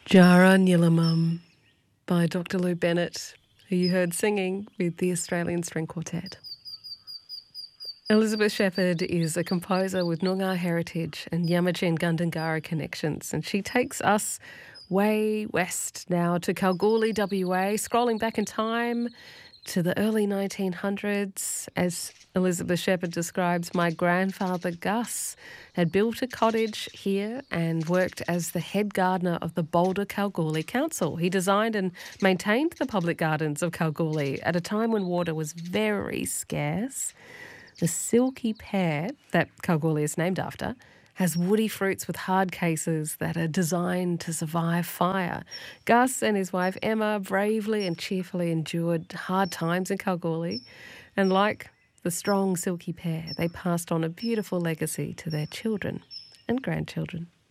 Jara Nilamum by Dr. Lou Bennett, who you heard singing with the Australian String Quartet. Elizabeth Shepherd is a composer with Noongar heritage and Yamatji Gundungurra connections, and she takes us way west now to Kalgoorlie, WA, scrolling back in time to the early 1900s. As Elizabeth Shepherd describes, my grandfather Gus had built a cottage here and worked as the head gardener of the Boulder Kalgoorlie Council. He designed and maintained the public gardens of Kalgoorlie at a time when water was very scarce. The silky pear, that Kalgoorlie is named after, has woody fruits with hard cases that are designed to survive fire. Gus and his wife Emma bravely and cheerfully endured hard times in Kalgoorlie, and like the strong silky pear, they passed on a beautiful legacy to their children and grandchildren.